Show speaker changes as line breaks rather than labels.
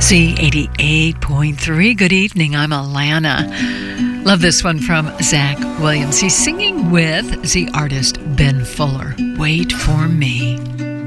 Z88.3. Good evening. I'm Alana. Love this one from Zach Williams. He's singing with the artist Ben Fuller. Wait for Me.